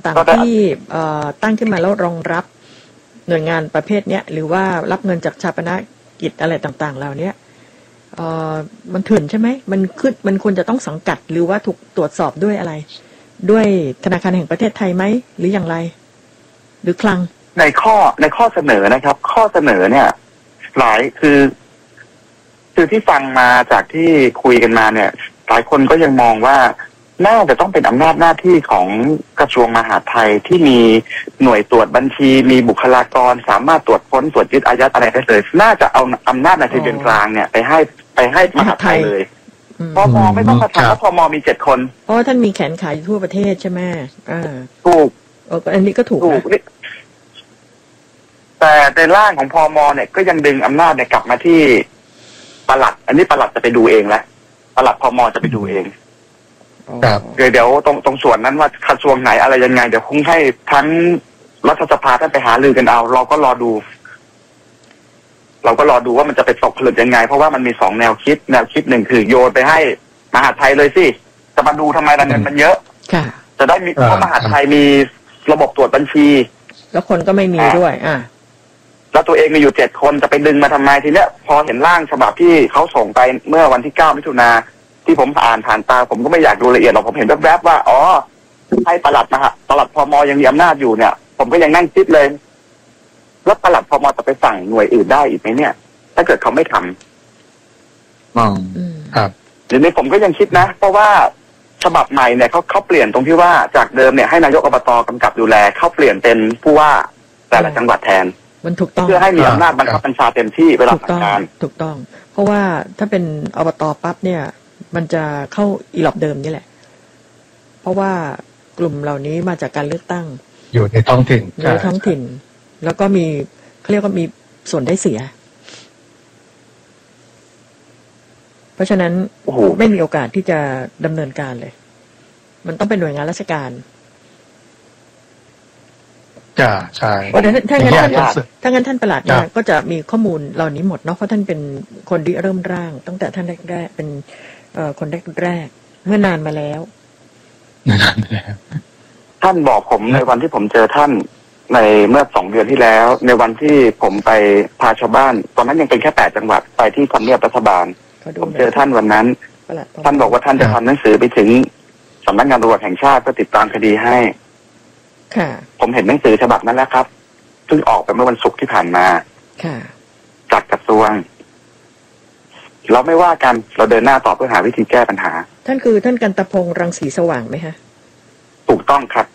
ต่างๆที่ตั้งขึ้นมาแล้วรองรับหน่วยงานประเภทเนี้ยหรือว่ารับเงินจากชาปนกิจอะไรต่างๆเหล่านี้มันเถื่อนใช่ไหมมันควรจะต้องสังกัดหรือว่าถูกตรวจสอบด้วยอะไรด้วยธนาคารแห่งประเทศไทยไหมหรืออย่างไรหรือคลังในข้อเสนอนะครับ ข้อเสนอเนี่ยหลายคือที่ฟังมาจากที่คุยกันมาเนี่ยหลายคนก็ยังมองว่าน่าจะต้องเป็นอำนาจหน้าที่ของกระทรวงมหาดไทยที่มีหน่วยตรวจบัญชีมีบุคลากรสามารถตรวจค้นตรวจยึดอายัดอะไรได้เลยน่าจะเอาอำนาจในทะเบียนกลางเนี่ยไปให้มหาดไทยเลยพมไม่ต้องมาทำเพราะพมมี7 คนเพราะท่านมีแขนขายอยู่ทั่วประเทศใช่ไหมถูกอันนี้ก็ถูกแต่ในร่างของพมเนี่ยก็ยังดึงอำนาจเนี่ยกลับมาที่ปลัดอันนี้ปลัดจะไปดูเองแล้วปลัดพมจะไปดูเองครับเดี๋ยวตรงส่วนนั้นว่ากระทรวงไหนอะไรยังไงเดี๋ยวคงให้ทั้งรัฐสภาท่านไปหารือกันเอาเราก็รอดูว่ามันจะไปตกผลึกยังไงเพราะว่ามันมี2 แนวคิดหนึ่งคือโยนไปให้มหาดไทยเลยสิจะมาดูทำไมเงินมันเยอะจะได้มีเพราะมหาดไทยมีระบบตรวจบัญชีแล้วคนก็ไม่มีด้วยแล้วตัวเองมีอยู่7 คนจะไปดึงมาทำไมทีเนี้ยพอเห็นร่างฉบับที่เขาส่งไปเมื่อวันที่9 มิถุนาที่ผมอ่านผ่านตาผมก็ไม่อยากดูละเอียดหรอกผมเห็นแวบๆว่าอ๋อให้ปลัดพมยังมีอำนาจอยู่เนี่ยผมก็ยังนั่งคิดเลยแล้วปลัดพมจะไปสั่งหน่วยอื่นได้อีกไหมเนี่ยถ้าเกิดเขาไม่ทำครับเดี๋ยวนี้ผมก็ยังคิดนะเพราะว่าฉบับใหม่เนี่ยเขาเปลี่ยนตรงที่ว่าจากเดิมเนี่ยให้นายกอบต.กำกับดูแลเขาเปลี่ยนเป็นผู้ว่าแต่ละจังหวัดแทนมันถูกต้องเพื่อให้มีอำนาจบังคับบัญชาเต็มที่เวลาทำงานถูกต้องเพราะว่าถ้าเป็นอบต.ปั๊บเนี่ยมันจะเข้าอีหลอบเดิมนี่แหละเพราะว่ากลุ่มเหล่านี้มาจากการเลือกตั้งอยู่ในท้องถิ่นแล้วก็มีเขาเรียกว่ามีส่วนได้เสียเพราะฉะนั้นไม่มีโอกาสที่จะดำเนินการเลยมันต้องเป็นหน่วยงานราชการใช่เพราะฉะนั้นถ้างั้นท่านปลัดเนี่ยก็จะมีข้อมูลเหล่านี้หมดเนาะเพราะท่านเป็นคนที่เริ่มร่างตั้งแต่ท่านแรกเป็นคนแรกเมื่อนานมาแล้วท่านบอกผมในวันที่ผมเจอท่านในเมื่อ2 เดือนที่แล้วในวันที่ผมไปพาชาวบ้านตอนนั้นยังเป็นแค่8 จังหวัดไปที่ทำเนียบรัฐบาลผมเจอท่านวันนั้นท่านบอกว่าท่านจะทำหนังสือไปถึงสำนักงานตำรวจแห่งชาติเพื่อติดตามคดีให้ผมเห็นหนังสือฉบับนั้นแล้วครับซึ่งออกไปเมื่อวันศุกร์ที่ผ่านมาจากกระทรวงเราไม่ว่ากันเราเดินหน้าต่อเพื่อหาวิธีแก้ปัญหาท่านคือท่านกันตพงษ์รังสีสว่างไหมฮะถูกต้องครับ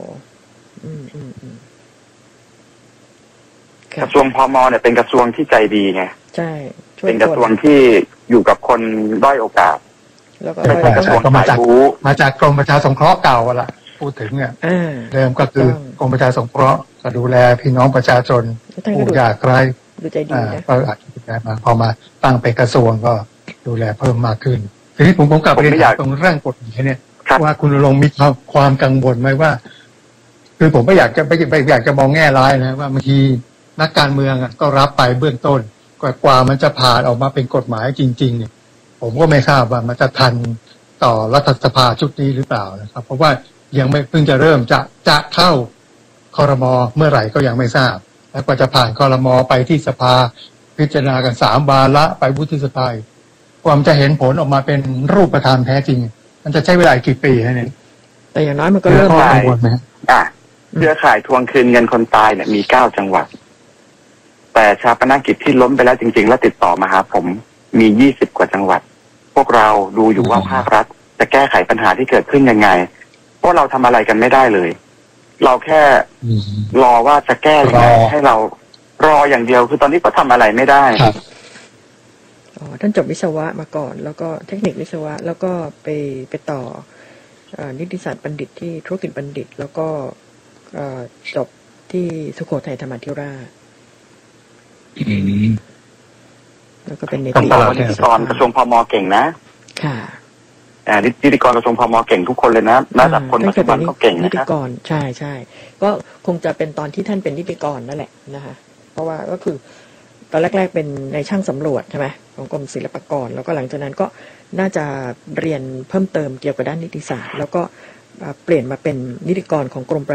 กระทรวงพมเนี่ยเป็นกระทรวงที่ใจดีไงใช่เป็นกระทรวงที่อยู่กับคนด้อยโอกาสแล้วก็กระทรวงมาจากกรมประชาสงเคราะห์เก่าล่ะพูดถึงเนี่ยเดิมก็คือกรมประชาสงเคราะห์ก็ดูแลพี่น้องประชาชนผู้ยากไร้ดูใจดีนะก็อาจจะดูแลมาพอมาตั้งเป็นกระทรวงก็ดูแลเพิ่มมากขึ้นทีนี้ผมกลับไปตรงร่างกฎหมายเนี่ยว่าคุณลงมีความกังวลไหมว่าคือผมไม่อยากจะมองแง่ร้ายนะว่าบางทีนักการเมืองก็รับไปเบื้องต้นกว่ามันจะผ่านออกมาเป็นกฎหมายจริงๆเนี่ยผมก็ไม่ทราบว่ามันจะทันต่อรัฐสภาชุดนี้หรือเปล่านะครับเพราะว่ายังไม่เพิ่งจะเริ่มจะเข้าครม.เมื่อไหร่ก็ยังไม่ทราบแล้วกว่าจะผ่านครม.ไปที่สภาพิจารณากัน3 วาระไปวุฒิสภาความจะเห็นผลออกมาเป็นรูปธรรมแท้จริงมันจะใช้เวลากี่ปีฮะเนี่ยแต่อย่างน้อยมันก็เริ่มกังวลไหมเครือข่ายทวงคืนเงินคนตายเนี่ยมี9 จังหวัดแต่ชาปนกิจที่ล้มไปแล้วจริงๆแล้วติดต่อมาหาผมมี20 กว่าจังหวัดพวกเราดูอยู่ว่าภาครัฐจะแก้ไขปัญหาที่เกิดขึ้นยังไงเพราะเราทำอะไรกันไม่ได้เลยเราแค่รอว่าจะแก้ยังไงให้เรารออย่างเดียวคือตอนนี้ก็ทำอะไรไม่ได้ท่านจบวิศวะมาก่อนแล้วก็เทคนิควิศวะแล้วก็ไปต่อนิติศาสตร์บัณฑิตที่ธุรกิจบัณฑิตแล้วก็จบที่สุโขทัยธรรมาธิราชแล้วก็เป็นนิติกรกระทรวงพม.เก่งนะค่ะนิติกรกระทรวงพม.เก่งทุกคนเลยนะระดับคนปัจจุบันก็เก่งนะนิติกรใช่ก็คงจะเป็นตอนที่ท่านเป็นนิติกรนั่นแหละนะคะเพราะว่าก็คือตอนแรกๆเป็นในช่างสำรวจใช่ไหมของกรมศิลปากรแล้วก็หลังจากนั้นก็น่าจะเรียนเพิ่มเติมเกี่ยวกับด้านนิติศาสตร์แล้วก็เปลี่ยนมาเป็นนิติกรของกรม